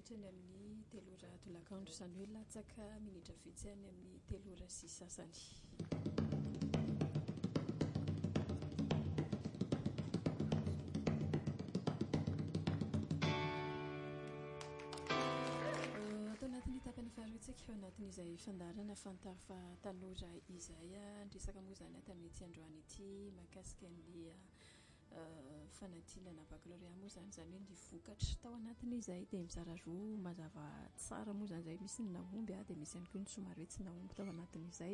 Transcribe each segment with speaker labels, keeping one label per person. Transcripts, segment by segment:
Speaker 1: mandritra ny amin'ny 3 ora tolakandro izany hoe latsaka minitra vitsy any amin'ny 3 ora sy sasany. Atao anatin'ny tapany faharotsaka eo anatin'izay fandarana fantaro fa tanora izay andresaka moa izany tamin'ity androany ity mahakasika ny fanadinana baccalauréat moa izany hoe ny vokatra tao anatin'izay dia mizara roa mazava tsara moa izany izay misy ny nahomby dia misy ihany koa ny somary hoe tsy nahomby tao anatin'izay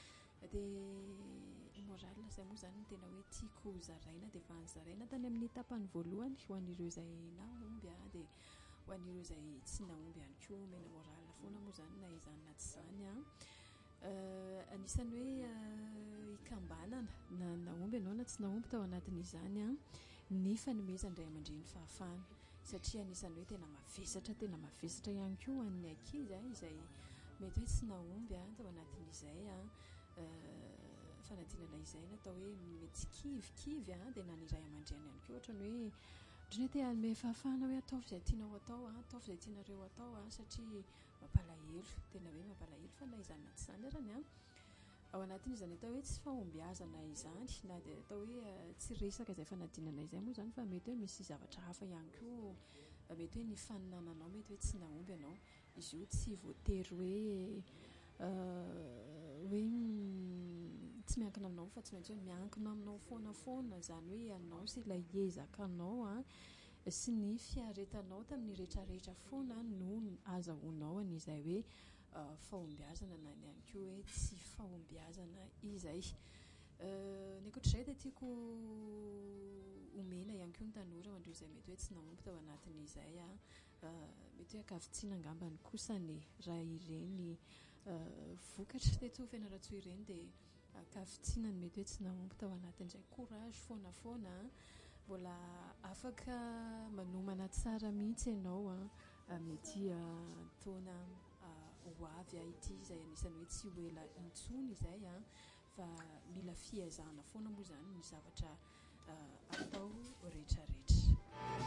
Speaker 1: dia moral izay moa izany tena hoe tiako zaraina dia efa nyzaraina tany amin'ny tapany voalohany ho an'ireo izay nahomby dia ho an'ireo izay tsy nahomby ihany koa mena moral foana moa izany na izany na tsy izany anisany hoe hikambanana na nahomby ianao na tsy nahomby tao anatin'izany ny fanomezana ray aman-dreny fahafahana satria anisany hoe tena mavesatra ihany koa an'ny ankizy izay mety hoe tsy nahomby tao anatin'izay fanadinana izay natao hoe mety kivy dia na ny ray aman-dreny ihany koa ohatrany hoe drony te hanome fahafahana hoe ataovy izay tianao atao ataovy izay tianareo atao satria mampalahelo tena hoe mampalahelo fa na izany na tsy izany arany ao anatin'izany atao hoe tsy fahombiazana izany na dia atao hoe tsy resaka izay fanadinana izay moa izany fa mety hoe misy zavatra hafa ihany koa mety hoe ny faninananao mety hoe tsy nahomby ianao izy io tsy voatery hoe tsy miankina aminao fa tsy maintsy hoe miankina aminao foana izany hoe ianao sy ilay ezakanao sy ny fiaretanao tamin'ny rehetrarehetra foana no azahoanao an'izay hoe fahombiazana na ny ihany koa hoe tsy fahombiazana izay ny ankoatr'izay dia tiako omena ihany koa ny tanora andreo izay mety hoe tsy nahomby tao anatin'izay mety hoe ankavitsiana angambany kosany raha ireny vokatra teto fianarantsoa ireny dia ankavitsiana ny mety hoe tsy nahomby tao anatin'izay courage foana mbola afaka manomana tsara mihitsy ianao mety taona ho avy ity izay anisany hoe tsy ho ela intsony izay fa mila fiezahana foana moa izany ny zavatra atao rehetrarehetra.